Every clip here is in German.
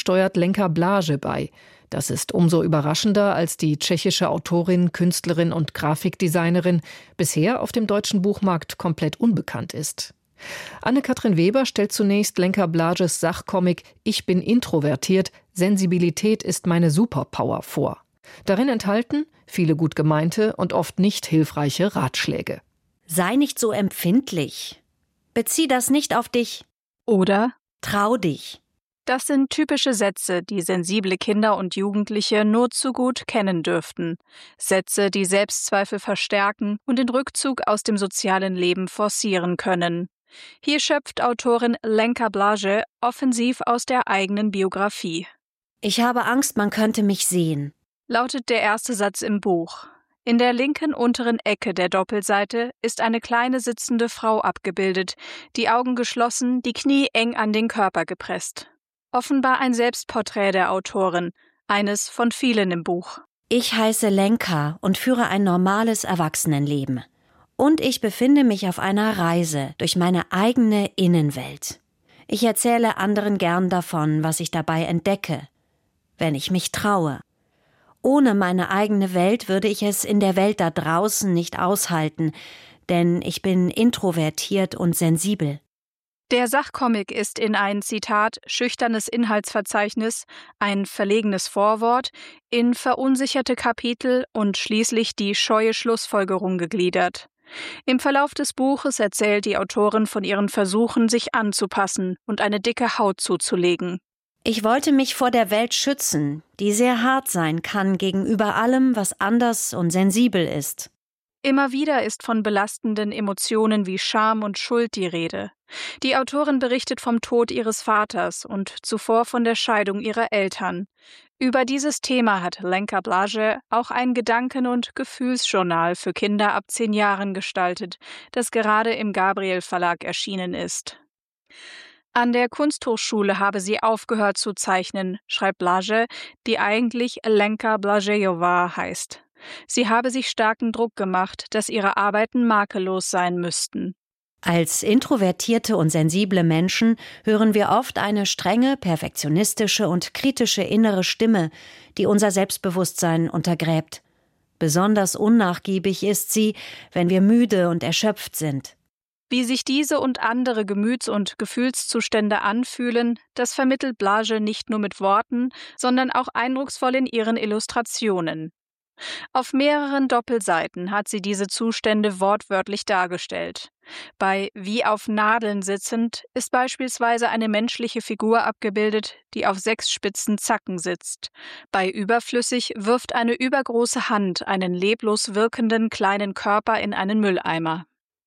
steuert Lenka Blage bei. Das ist umso überraschender, als die tschechische Autorin, Künstlerin und Grafikdesignerin bisher auf dem deutschen Buchmarkt komplett unbekannt ist. Anne-Kathrin Weber stellt zunächst Lenka Blages Sachcomic »Ich bin introvertiert, Sensibilität ist meine Superpower« vor. Darin enthalten viele gut gemeinte und oft nicht hilfreiche Ratschläge. Sei nicht so empfindlich. Bezieh das nicht auf dich. Oder trau dich. Das sind typische Sätze, die sensible Kinder und Jugendliche nur zu gut kennen dürften. Sätze, die Selbstzweifel verstärken und den Rückzug aus dem sozialen Leben forcieren können. Hier schöpft Autorin Lenka Blage offensiv aus der eigenen Biografie. Ich habe Angst, man könnte mich sehen, lautet der erste Satz im Buch. In der linken unteren Ecke der Doppelseite ist eine kleine sitzende Frau abgebildet, die Augen geschlossen, die Knie eng an den Körper gepresst. Offenbar ein Selbstporträt der Autorin, eines von vielen im Buch. Ich heiße Lenka und führe ein normales Erwachsenenleben. Und ich befinde mich auf einer Reise durch meine eigene Innenwelt. Ich erzähle anderen gern davon, was ich dabei entdecke, wenn ich mich traue. Ohne meine eigene Welt würde ich es in der Welt da draußen nicht aushalten, denn ich bin introvertiert und sensibel. Der Sachcomic ist in ein, Zitat, schüchternes Inhaltsverzeichnis, ein verlegenes Vorwort, in verunsicherte Kapitel und schließlich die scheue Schlussfolgerung gegliedert. Im Verlauf des Buches erzählt die Autorin von ihren Versuchen, sich anzupassen und eine dicke Haut zuzulegen. Ich wollte mich vor der Welt schützen, die sehr hart sein kann gegenüber allem, was anders und sensibel ist. Immer wieder ist von belastenden Emotionen wie Scham und Schuld die Rede. Die Autorin berichtet vom Tod ihres Vaters und zuvor von der Scheidung ihrer Eltern. Über dieses Thema hat Lenka Blage auch ein Gedanken- und Gefühlsjournal für Kinder ab 10 Jahren gestaltet, das gerade im Gabriel Verlag erschienen ist. An der Kunsthochschule habe sie aufgehört zu zeichnen, schreibt Blage, die eigentlich Lenka Blažejová heißt. Sie habe sich starken Druck gemacht, dass ihre Arbeiten makellos sein müssten. Als introvertierte und sensible Menschen hören wir oft eine strenge, perfektionistische und kritische innere Stimme, die unser Selbstbewusstsein untergräbt. Besonders unnachgiebig ist sie, wenn wir müde und erschöpft sind. Wie sich diese und andere Gemüts- und Gefühlszustände anfühlen, das vermittelt Blage nicht nur mit Worten, sondern auch eindrucksvoll in ihren Illustrationen. Auf mehreren Doppelseiten hat sie diese Zustände wortwörtlich dargestellt. Bei »Wie auf Nadeln sitzend« ist beispielsweise eine menschliche Figur abgebildet, die auf 6 spitzen Zacken sitzt. Bei »Überflüssig« wirft eine übergroße Hand einen leblos wirkenden kleinen Körper in einen Mülleimer.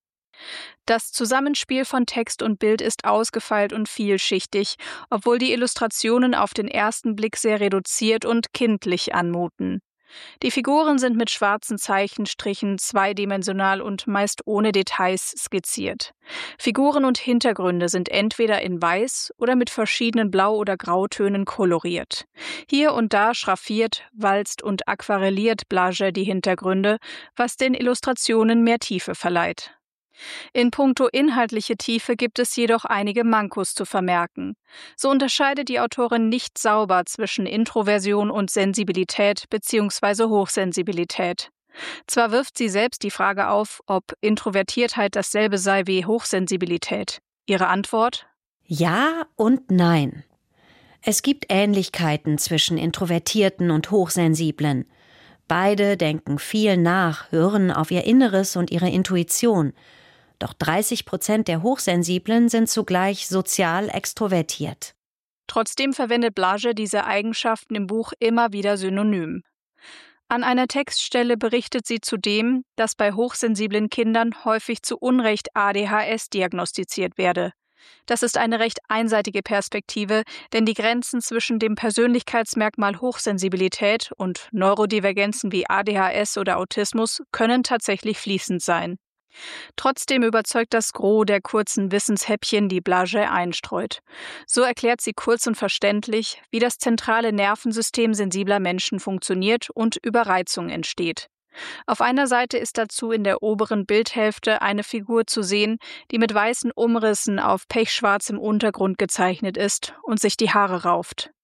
Das Zusammenspiel von Text und Bild ist ausgefeilt und vielschichtig, obwohl die Illustrationen auf den ersten Blick sehr reduziert und kindlich anmuten. Die Figuren sind mit schwarzen Zeichenstrichen zweidimensional und meist ohne Details skizziert. Figuren und Hintergründe sind entweder in Weiß oder mit verschiedenen Blau- oder Grautönen koloriert. Hier und da schraffiert, walzt und aquarelliert Blage die Hintergründe, was den Illustrationen mehr Tiefe verleiht. In puncto inhaltliche Tiefe gibt es jedoch einige Mankos zu vermerken. So unterscheidet die Autorin nicht sauber zwischen Introversion und Sensibilität bzw. Hochsensibilität. Zwar wirft sie selbst die Frage auf, ob Introvertiertheit dasselbe sei wie Hochsensibilität. Ihre Antwort? Ja und nein. Es gibt Ähnlichkeiten zwischen Introvertierten und Hochsensiblen. Beide denken viel nach, hören auf ihr Inneres und ihre Intuition. Doch 30% der Hochsensiblen sind zugleich sozial extrovertiert. Trotzdem verwendet Blage diese Eigenschaften im Buch immer wieder synonym. An einer Textstelle berichtet sie zudem, dass bei hochsensiblen Kindern häufig zu Unrecht ADHS diagnostiziert werde. Das ist eine recht einseitige Perspektive, denn die Grenzen zwischen dem Persönlichkeitsmerkmal Hochsensibilität und Neurodivergenzen wie ADHS oder Autismus können tatsächlich fließend sein. Trotzdem überzeugt das Gros der kurzen Wissenshäppchen, die Blage einstreut. So erklärt sie kurz und verständlich, wie das zentrale Nervensystem sensibler Menschen funktioniert und Überreizung entsteht. Auf einer Seite ist dazu in der oberen Bildhälfte eine Figur zu sehen, die mit weißen Umrissen auf pechschwarzem Untergrund gezeichnet ist und sich die Haare rauft.